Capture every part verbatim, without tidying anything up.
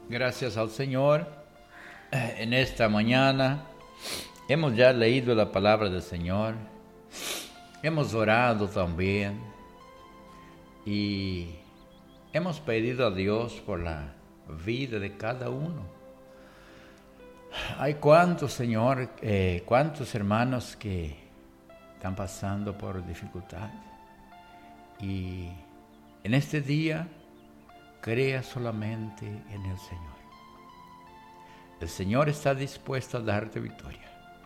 Gracias al Señor. En esta mañana hemos ya leído la palabra del Señor. Hemos orado también. Y hemos pedido a Dios por la vida de cada uno. Hay cuántos, Señor, eh, cuántos hermanos que están pasando por dificultad. Y en este día, crea solamente en el Señor. El Señor está dispuesto a darte victoria.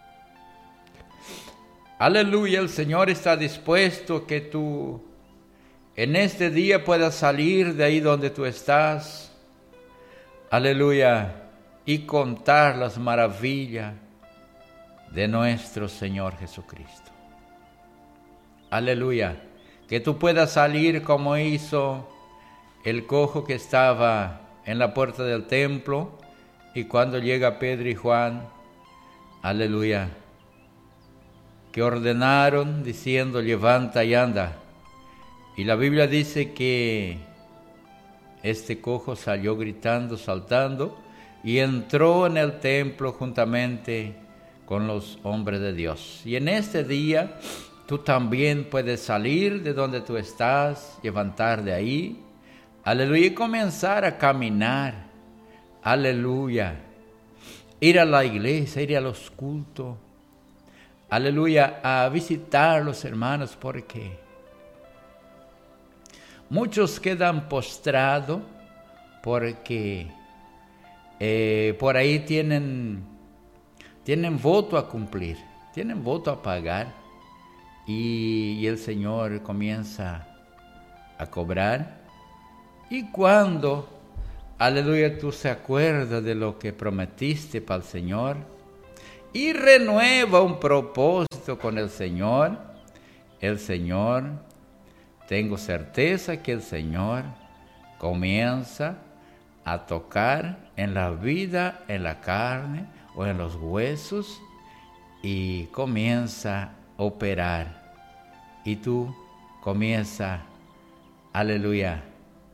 Aleluya, el Señor está dispuesto que tú en este día puedas salir de ahí donde tú estás. Aleluya, y contar las maravillas de nuestro Señor Jesucristo. Aleluya, que tú puedas salir como hizo el cojo que estaba en la puerta del templo, y cuando llega Pedro y Juan, aleluya, que ordenaron diciendo, levanta y anda. Y la Biblia dice que este cojo salió gritando, saltando, y entró en el templo juntamente con los hombres de Dios. Y en este día, tú también puedes salir de donde tú estás, levantar de ahí, aleluya, y comenzar a caminar, aleluya, ir a la iglesia, ir a los cultos, aleluya, a visitar a los hermanos, porque muchos quedan postrados porque eh, por ahí tienen, tienen voto a cumplir, tienen voto a pagar, y, y el Señor comienza a cobrar. Y cuando, aleluya, tú se acuerdas de lo que prometiste para el Señor y renueva un propósito con el Señor, el Señor, tengo certeza que el Señor comienza a tocar en la vida, en la carne o en los huesos, y comienza a operar. Y tú comienza, aleluya,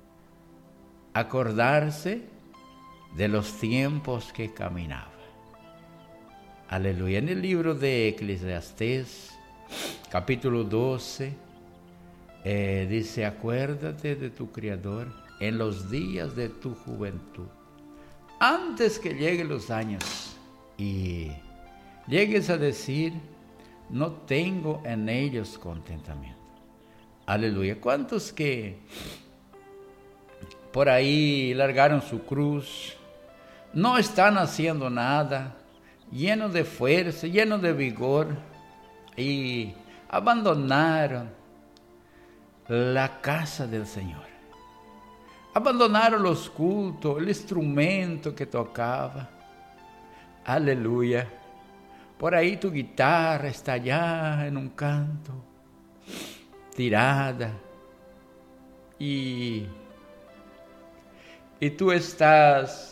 acordarse de los tiempos que caminaba. Aleluya. En el libro de Eclesiastés, capítulo doce, eh, dice, acuérdate de tu Creador en los días de tu juventud, antes que lleguen los años y llegues a decir, no tengo en ellos contentamiento. Aleluya. ¿Cuántos que por ahí largaron su cruz, no están haciendo nada, llenos de fuerza, llenos de vigor, y abandonaron la casa del Señor? Abandonaron los cultos, el instrumento que tocaba. Aleluya. Por ahí tu guitarra está allá en un canto, tirada, y Y tú estás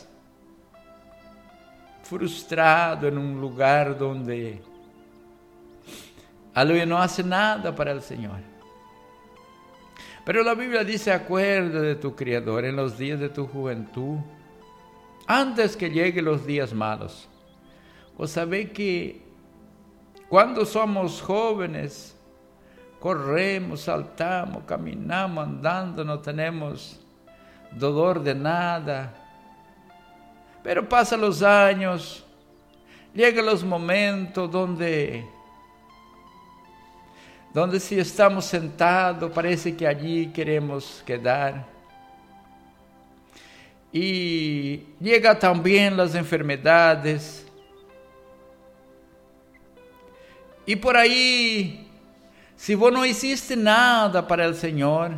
frustrado en un lugar donde, aleluya, no hace nada para el Señor. Pero la Biblia dice, acuérdate de tu Creador en los días de tu juventud, antes que lleguen los días malos. Vos sabés que cuando somos jóvenes, corremos, saltamos, caminamos, andando, no tenemos dolor de nada. Pero pasan los años, llegan los momentos donde, donde si estamos sentados, parece que allí queremos quedar. Y llegan también las enfermedades. Y por ahí, si vos no hiciste nada para el Señor,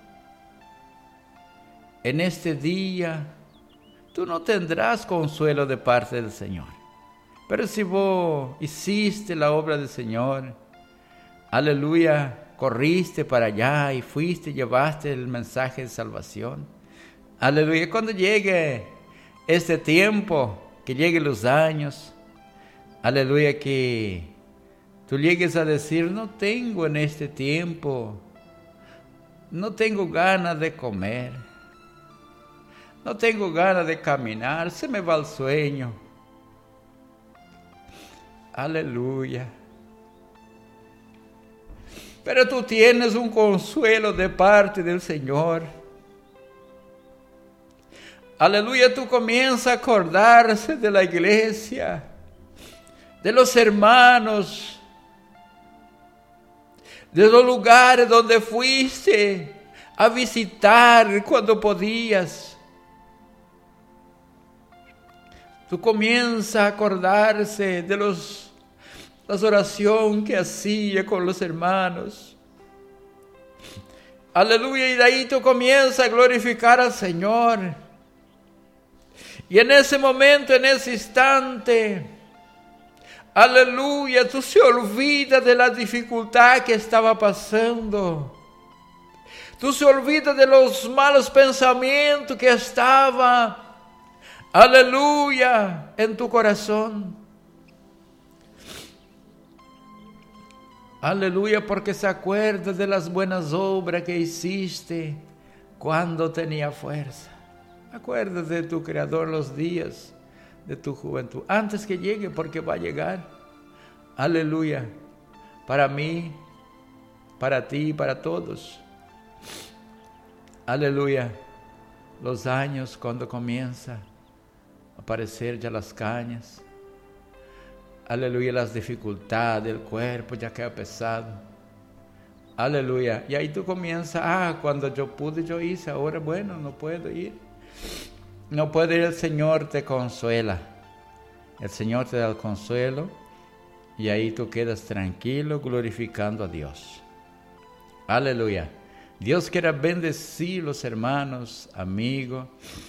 en este día, tú no tendrás consuelo de parte del Señor. Pero si vos hiciste la obra del Señor, aleluya, corriste para allá y fuiste, llevaste el mensaje de salvación. Aleluya, cuando llegue este tiempo, que lleguen los años, aleluya, que tú llegues a decir, no tengo en este tiempo, no tengo ganas de comer. no tengo ganas de caminar, se me va el sueño. Aleluya. Pero tú tienes un consuelo de parte del Señor. Aleluya, tú comienzas a acordarse de la iglesia, de los hermanos, de los lugares donde fuiste a visitar cuando podías. Tú comienzas a acordarse de los, las oraciones que hacía con los hermanos. Aleluya, y de ahí tú comienzas a glorificar al Señor. Y en ese momento, en ese instante, aleluya, tú se olvidas de la dificultad que estaba pasando. Tú se olvidas de los malos pensamientos que estaban, aleluya, en tu corazón. Aleluya, porque se acuerda de las buenas obras que hiciste cuando tenía fuerza. Acuérdate de tu Creador los días de tu juventud, antes que llegue, porque va a llegar. Aleluya, para mí, para ti, para todos. Aleluya, los años cuando comienza a aparecer ya las cañas. Aleluya, las dificultades del cuerpo ya queda pesado. Aleluya, y ahí tú comienzas, ah, cuando yo pude, yo hice, ahora bueno, no puedo ir. No puede ir, el Señor te consuela. El Señor te da el consuelo y ahí tú quedas tranquilo glorificando a Dios. Aleluya. Dios quiera bendecir los hermanos, amigos,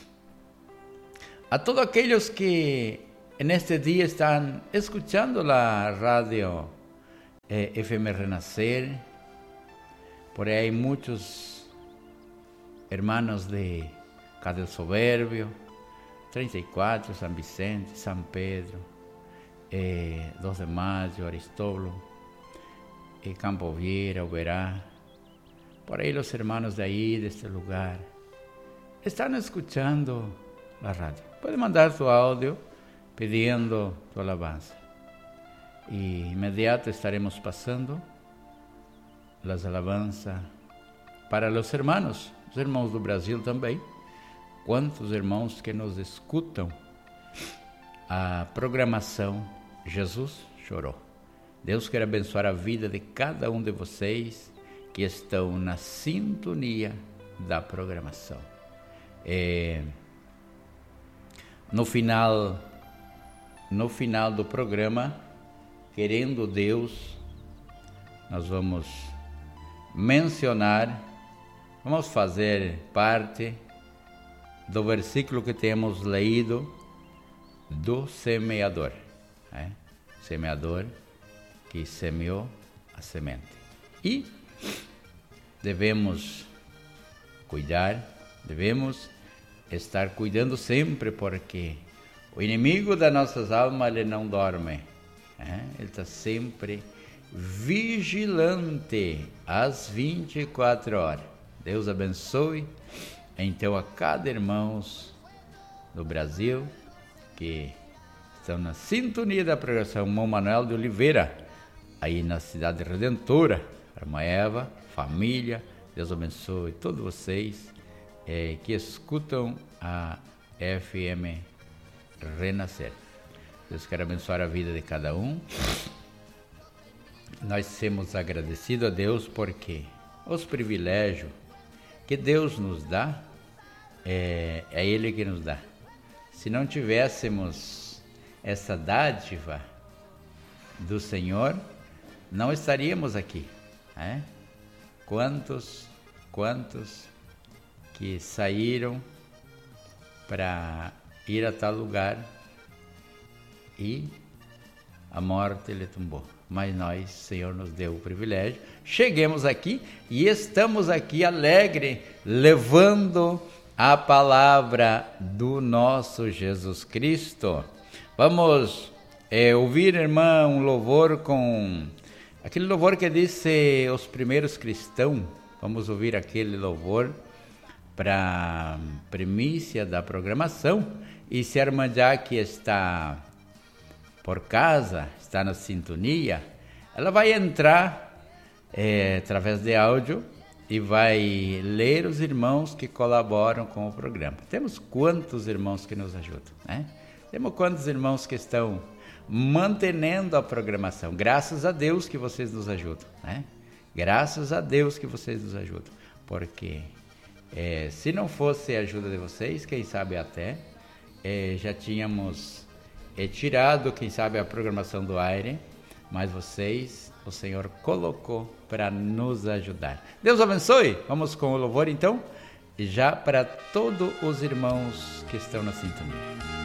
a todos aquellos que en este día están escuchando la radio eh, F M Renacer. Por ahí hay muchos hermanos de Cadel Soberbio, treinta y cuatro, San Vicente, San Pedro, eh, dos de mayo, Aristóbulo, eh, Campo Viera, Uberá. Por ahí los hermanos de ahí, de este lugar, están escuchando la radio. Puede mandar tu audio pidiendo tu alabanza. Y inmediato estaremos pasando las alabanzas para los hermanos, os irmãos do Brasil também. Quantos irmãos que nos escutam a programação Jesus Chorou. Deus quer abençoar a vida de cada um de vocês que estão na sintonia da programação. É, no final, no final do programa, querendo Deus, nós vamos mencionar, vamos fazer parte do versículo que temos lido do semeador, né? Semeador que semeou a semente. E devemos cuidar, devemos estar cuidando sempre, porque o inimigo das nossas almas, ele não dorme, né? Ele está sempre vigilante às vinte e quatro horas. Deus abençoe então a cada irmão do Brasil que estão na sintonia da programação. Irmão Manuel de Oliveira, aí na cidade Redentora, irmã Eva, família, Deus abençoe todos vocês é, que escutam a F M Renascer. Deus quer abençoar a vida de cada um. Nós somos agradecidos a Deus porque os privilégios que Deus nos dá, é, é Ele que nos dá. Se não tivéssemos essa dádiva do Senhor, não estaríamos aqui, né? Quantos, quantos que saíram para ir a tal lugar e a morte lhe tumbou. Mas nós, Senhor, nos deu o privilégio. Cheguemos aqui e estamos aqui alegre, levando a palavra do nosso Jesus Cristo. Vamos é, ouvir, irmã, um louvor com... aquele louvor que disse os primeiros cristãos. Vamos ouvir aquele louvor para primícia da programação. E se a irmã Jaque está por casa, está na sintonia, ela vai entrar é, através de áudio e vai ler os irmãos que colaboram com o programa. Temos quantos irmãos que nos ajudam, né? Temos quantos irmãos que estão mantendo a programação. Graças a Deus que vocês nos ajudam, né? Graças a Deus que vocês nos ajudam. Porque é, se não fosse a ajuda de vocês, quem sabe até é, já tínhamos é, tirado, quem sabe, a programação do aire. Mas vocês, o Senhor colocou para nos ajudar. Deus abençoe. Vamos com o louvor então, já para todos os irmãos que estão na sintonia.